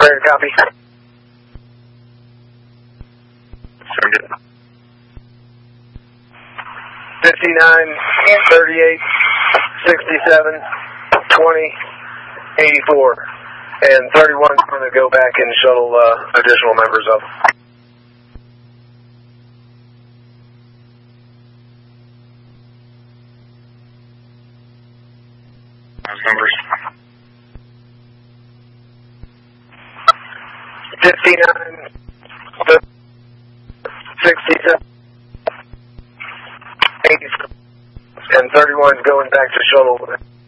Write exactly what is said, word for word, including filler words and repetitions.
Clear to copy. Send it. fifty-nine, thirty-eight, sixty-seven, twenty, eighty-four. And thirty-one is going to go back and shuttle uh, additional members up. Those numbers. fifty-nine, sixty-seven, eighty-four. And thirty-one is going back to shuttle.